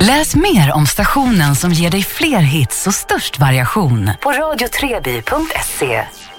Läs mer om stationen som ger dig fler hits och störst variation på radiotreby.se.